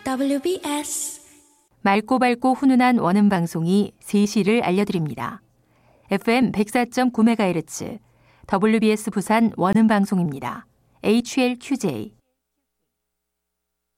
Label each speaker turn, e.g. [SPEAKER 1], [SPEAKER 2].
[SPEAKER 1] WBS
[SPEAKER 2] 맑고 밝고 훈훈한 원음 방송이 3시를 알려드립니다. FM 104.9MHz WBS 부산 원음 방송입니다. HLQJ